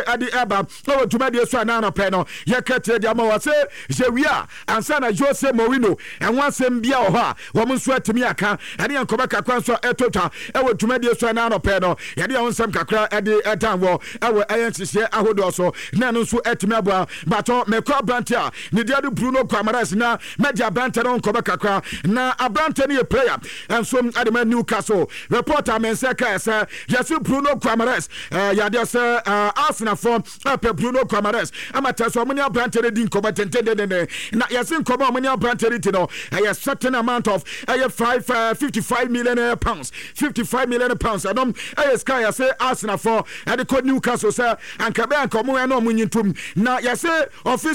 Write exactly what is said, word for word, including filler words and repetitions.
ade eba o dwumade so na no pɛ no ye kete dia ma wase je wia ansa na Jose Mourinho enwa asem bia wo ha wo nso atimi aka ade enkoba kakra so etotwa e wo dwumade so na no pɛ no ye de onsem kakra ade etan wo e wo ayenhye ahodo so na no nso atimi aboa bato mekwa brantia ne dia de Bruno Guimaraes na media brantia no enkoba kakra na abrante ne player enso ade ma Newcastle reporter menseka ese yes Bruno Guimaraes eh ya de se Arsenal form up Bruno Guimaraes amata so many abrante de enkoba tentende na yes enkoba many abrante de no a certain amount of uh, five uh, fifty-five million pounds fifty-five million pounds adom eh sky say Arsenal for and the Newcastle say anka be anka mo no munyintum na yes office